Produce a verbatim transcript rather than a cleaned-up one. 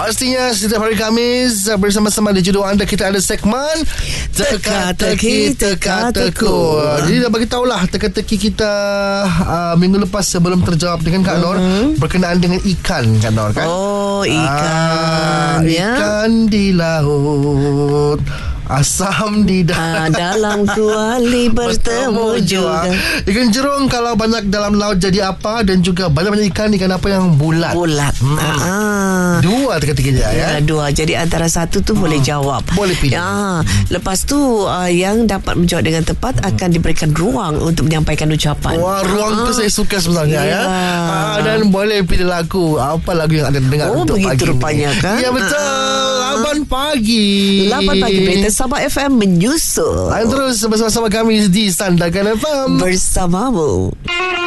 Pastinya setiap hari Khamis bersama-sama di judul anda kita ada segmen Teka-teki Teka-teku. Jadi dah bagi tahulah teka-teki kita uh, minggu lepas sebelum terjawab dengan Kak Nor mm-hmm. berkenaan dengan ikan Kak Nor kan. Oh ikan uh, ya. Ikan di laut, asam di dalam, ah, dalam kuali bertemu juga. Ikan jerung kalau banyak dalam laut jadi apa? Dan juga banyak-banyak ikan, ikan apa yang bulat? Bulat. hmm. ah. Dua teka-teki dia ya, ya. Dua. Jadi antara satu tu hmm. boleh jawab. Boleh pilih ya. Lepas tu uh, yang dapat menjawab dengan tepat hmm. akan diberikan ruang untuk menyampaikan ucapan. Wah, ruang ah. tu saya suka sebenarnya ya, ya. Ah, dan boleh pilih lagu. Apa lagu yang anda dengar oh, untuk pagi begitu rupanya ini? Kan? Ya betul. ah. lapan pagi lapan pagi berita Sabah F M menyusul. Dan terus bersama-sama kami di Sandakan F M bersamamu.